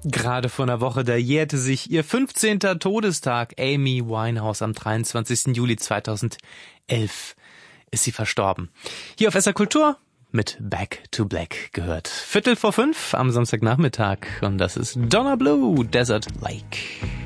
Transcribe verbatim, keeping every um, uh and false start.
Gerade vor einer Woche, da jährte sich ihr fünfzehnter Todestag. Amy Winehouse am dreiundzwanzigsten Juli zweitausendelf ist sie verstorben. Hier auf S R Kultur mit Back to Black gehört. Viertel vor fünf am Samstagnachmittag und das ist Donna Blue, Desert Lake.